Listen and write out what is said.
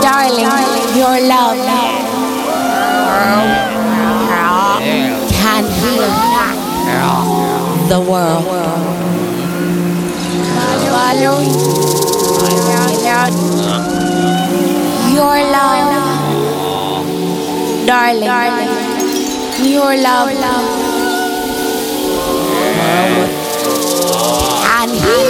Darling, your love can heal the world. Your love, darling, your love and heal